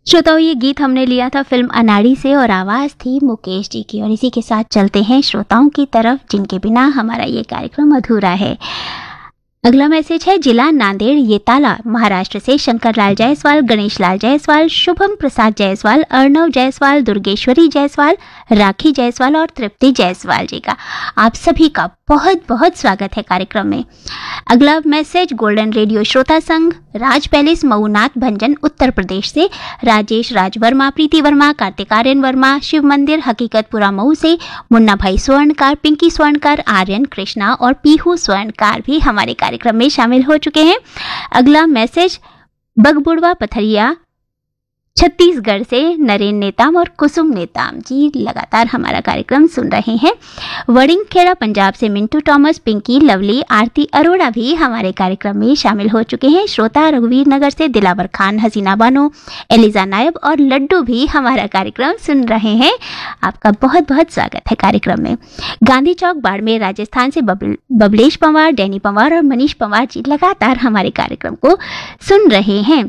श्रोताओं, ये गीत हमने लिया था फिल्म अनाड़ी से और आवाज़ थी मुकेश जी की। और इसी के साथ चलते हैं श्रोताओं की तरफ जिनके बिना हमारा ये कार्यक्रम अधूरा है। अगला मैसेज है जिला नांदेड़ येताला महाराष्ट्र से शंकर लाल जायसवाल, गणेश लाल जायसवाल, शुभम प्रसाद जायसवाल, अर्णव जायसवाल, दुर्गेश्वरी जायसवाल, राखी जायसवाल और तृप्ति जायसवाल जी का आप सभी का बहुत बहुत स्वागत है कार्यक्रम में। अगला मैसेज गोल्डन रेडियो श्रोता संघ राज पैलेस मऊनाथ भंजन उत्तर प्रदेश से राजेश राज वर्मा, प्रीति वर्मा, कार्तिक आर्यन वर्मा, शिव मंदिर हकीकतपुरा मऊ से मुन्ना भाई स्वर्णकार, पिंकी स्वर्णकार, आर्यन कृष्णा और पीहू स्वर्णकार भी हमारे कार्यक्रम में शामिल हो चुके हैं। अगला मैसेज बगबुड़वा पथरिया छत्तीसगढ़ से नरेन नेताम और कुसुम नेताम जी लगातार हमारा कार्यक्रम सुन रहे हैं। वड़िंगखेड़ा पंजाब से मिंटू टॉमस, पिंकी, लवली, आरती अरोड़ा भी हमारे कार्यक्रम में शामिल हो चुके हैं। श्रोता रघुवीर नगर से दिलावर खान, हसीना बानो, एलिजा नायब और लड्डू भी हमारा कार्यक्रम सुन रहे हैं। आपका बहुत बहुत स्वागत है कार्यक्रम में। गांधी चौक बाड़मेर राजस्थान से बबलेश पंवार, डैनी पंवार और मनीष पंवार जी लगातार हमारे कार्यक्रम को सुन रहे हैं।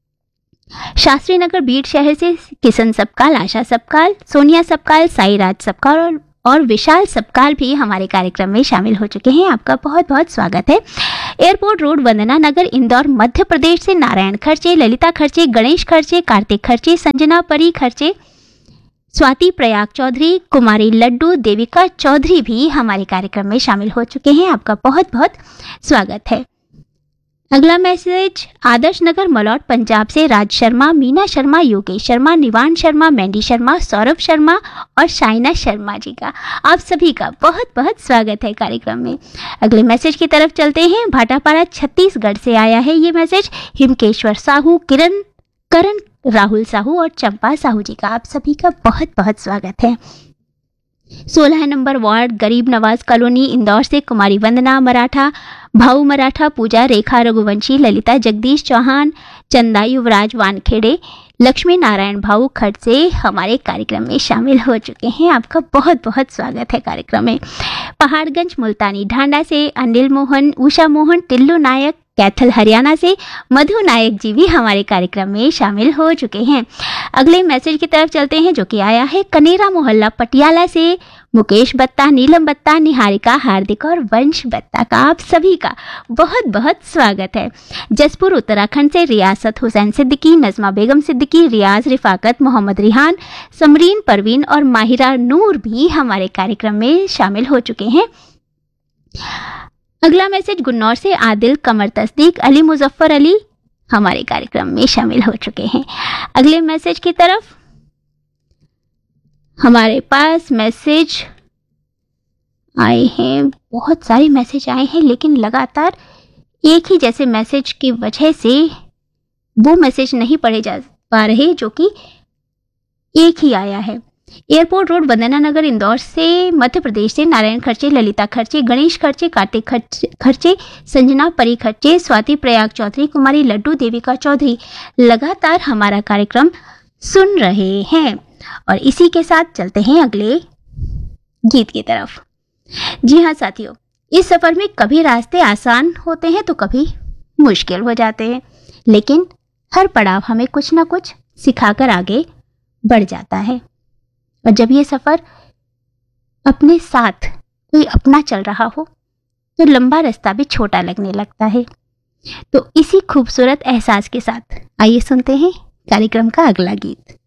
शास्त्री नगर बीड़ शहर से किशन सबकाल, आशा सबकाल, सोनिया सबकाल, साईराज सबकाल और विशाल सबकाल भी हमारे कार्यक्रम में शामिल हो चुके हैं। आपका बहुत बहुत स्वागत है। एयरपोर्ट रोड वंदना नगर इंदौर मध्य प्रदेश से नारायण खर्चे, ललिता खर्चे, गणेश खर्चे, कार्तिक खर्चे, संजना परी खर्चे, स्वाति प्रयाग चौधरी, कुमारी लड्डू, देविका चौधरी भी हमारे कार्यक्रम में शामिल हो चुके हैं। आपका बहुत बहुत स्वागत है। अगला मैसेज आदर्श नगर मलौट पंजाब से राज शर्मा, मीना शर्मा, योगेश शर्मा, निवान शर्मा, मैंडी शर्मा, सौरभ शर्मा और शाइना शर्मा जी का आप सभी का बहुत बहुत स्वागत है कार्यक्रम में। अगले मैसेज की तरफ चलते हैं। भाटापारा छत्तीसगढ़ से आया है ये मैसेज हिमकेश्वर साहू, करण राहुल साहू और चंपा साहू जी का आप सभी का बहुत बहुत स्वागत है। 16 नंबर वार्ड गरीब नवाज कॉलोनी इंदौर से कुमारी वंदना मराठा, भाऊ मराठा, पूजा, रेखा रघुवंशी, ललिता जगदीश चौहान, चंदा युवराज वानखेड़े, लक्ष्मी नारायण भाऊ खट से हमारे कार्यक्रम में शामिल हो चुके हैं। आपका बहुत बहुत स्वागत है कार्यक्रम में। पहाड़गंज मुल्तानी ढांडा से अनिल मोहन, उषा मोहन, टिल्लू नायक, कैथल हरियाणा से मधु नायक जी भी हमारे कार्यक्रम में शामिल हो चुके हैं। अगले मैसेज की तरफ चलते हैं जो कि आया है कनेरा मोहल्ला पटियाला से मुकेश बत्ता, नीलम बत्ता, निहारिका, हार्दिक और वंश बत्ता का आप सभी का बहुत बहुत स्वागत है। जसपुर उत्तराखंड से रियासत हुसैन सिद्दीकी, नजमा बेगम सिद्दीकी, रियाज, रिफाकत, मोहम्मद रिहान, समरीन परवीन और माहिरा नूर भी हमारे कार्यक्रम में शामिल हो चुके हैं। अगला मैसेज गुन्नौर से आदिल, कमर तस्दीक, अली मुजफ्फर अली हमारे कार्यक्रम में शामिल हो चुके हैं। अगले मैसेज की तरफ हमारे पास मैसेज आए हैं, बहुत सारे मैसेज आए हैं लेकिन लगातार एक ही जैसे मैसेज की वजह से वो मैसेज नहीं पढ़े जा पा रहे जो कि एक ही आया है। एयरपोर्ट रोड वंदना नगर इंदौर से मध्य प्रदेश से नारायण खर्चे, ललिता खर्चे, गणेश खर्चे, कार्तिक खर्चे, संजना परी खर्चे, स्वाति प्रयाग चौधरी, कुमारी लड्डू, देविका चौधरी लगातार हमारा कार्यक्रम सुन रहे हैं। और इसी के साथ चलते हैं अगले गीत की तरफ। जी हाँ साथियों, इस सफर में कभी रास्ते आसान होते हैं तो कभी मुश्किल हो जाते हैं, लेकिन हर पड़ाव हमें कुछ ना कुछ सिखाकर आगे बढ़ जाता है। और जब ये सफर अपने साथ कोई अपना चल रहा हो तो लंबा रास्ता भी छोटा लगने लगता है। तो इसी खूबसूरत एहसास के साथ आइए सुनते हैं कार्यक्रम का अगला गीत।